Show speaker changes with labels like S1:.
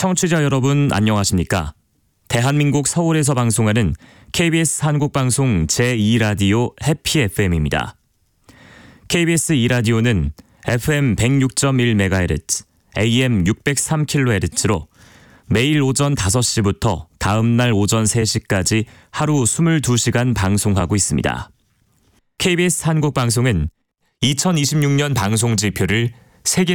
S1: 청취자 여러분 안녕하십니까? 대한민국 서울에서 방송하는 KBS 한국방송 제2라디오 해피 FM입니다. KBS 2라디오는 FM 106.1MHz, AM 603kHz로 매일 오전 5시부터 다음 날 오전 3시까지 하루 22시간 방송하고 있습니다. KBS 한국방송은 2026년 방송 지표를 세계